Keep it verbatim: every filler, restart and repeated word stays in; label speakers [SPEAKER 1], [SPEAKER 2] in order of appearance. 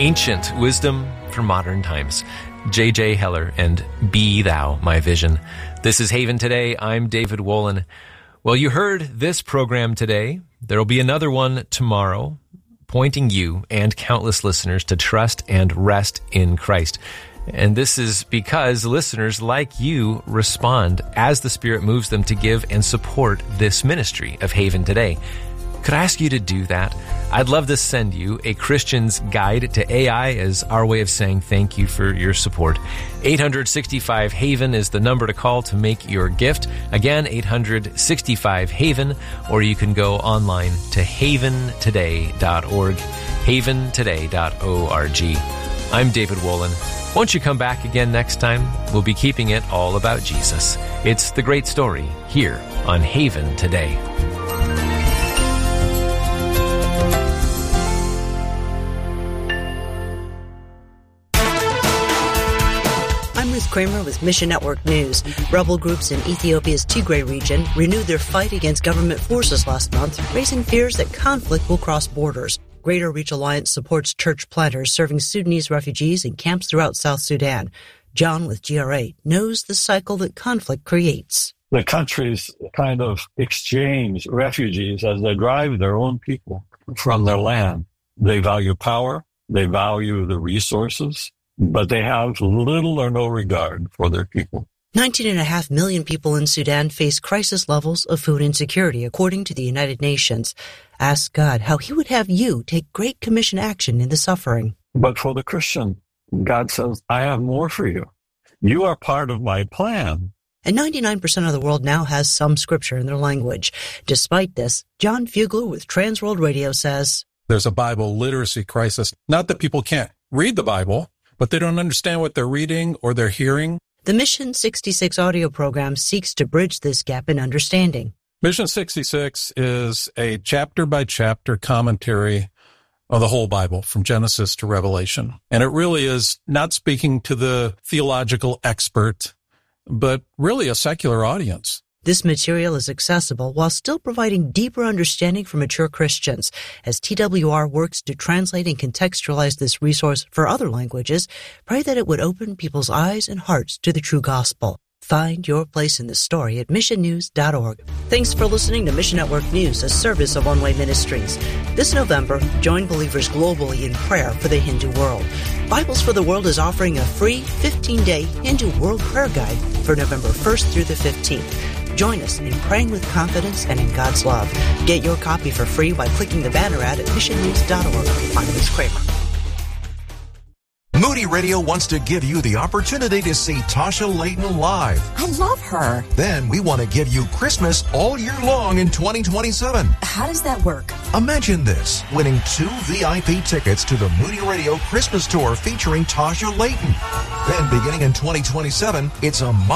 [SPEAKER 1] Ancient wisdom for modern times. J J. Heller and Be Thou My Vision. This is Haven Today. I'm David Wolin. Well, you heard this program today. There will be another one tomorrow, pointing you and countless listeners to trust and rest in Christ. And this is because listeners like you respond as the Spirit moves them to give and support this ministry of Haven Today. Could I ask you to do that? I'd love to send you a Christian's Guide to A I as our way of saying thank you for your support. eight hundred sixty-five HAVEN is the number to call to make your gift. Again, eight hundred sixty-five HAVEN, or you can go online to haven today dot org, haven today dot org. I'm David Wolin. Won't you come back again next time? We'll be keeping it all about Jesus. It's the great story here on Haven Today.
[SPEAKER 2] Ruth Kramer with Mission Network News. Rebel groups in Ethiopia's Tigray region renewed their fight against government forces last month, raising fears that conflict will cross borders. Greater Reach Alliance supports church planters serving Sudanese refugees in camps throughout South Sudan. John with G R A knows the cycle that conflict creates.
[SPEAKER 3] The countries kind of exchange refugees as they drive their own people from their land. They value power. They value the resources. But they have little or no regard for their people.
[SPEAKER 2] nineteen and a half million people in Sudan face crisis levels of food insecurity, according to the United Nations. Ask God how he would have you take Great Commission action in the suffering.
[SPEAKER 3] But for the Christian, God says, I have more for you. You are part of my plan.
[SPEAKER 2] And ninety-nine percent of the world now has some scripture in their language. Despite this, John Fugler with Transworld Radio says,
[SPEAKER 4] there's a Bible literacy crisis. Not that people can't read the Bible, but they don't understand what they're reading or they're hearing.
[SPEAKER 2] The Mission sixty-six audio program seeks to bridge this gap in understanding.
[SPEAKER 4] Mission sixty-six is a chapter-by-chapter commentary of the whole Bible, from Genesis to Revelation. And it really is not speaking to the theological expert, but really a secular audience.
[SPEAKER 2] This material is accessible while still providing deeper understanding for mature Christians. As T W R works to translate and contextualize this resource for other languages, pray that it would open people's eyes and hearts to the true gospel. Find your place in the story at mission news dot org. Thanks for listening to Mission Network News, a service of One Way Ministries. This November, join believers globally in prayer for the Hindu world. Bibles for the World is offering a free fifteen-day Hindu World Prayer Guide for November first through the fifteenth. Join us in praying with confidence and in God's love. Get your copy for free by clicking the banner ad at mission news dot org. I'm Liz Kramer.
[SPEAKER 5] Moody Radio wants to give you the opportunity to see Tasha Layton live.
[SPEAKER 6] I love her.
[SPEAKER 5] Then we want to give you Christmas all year long in twenty twenty-seven.
[SPEAKER 6] How does that work?
[SPEAKER 5] Imagine this, winning two V I P tickets to the Moody Radio Christmas Tour featuring Tasha Layton. Then beginning in twenty twenty-seven, it's a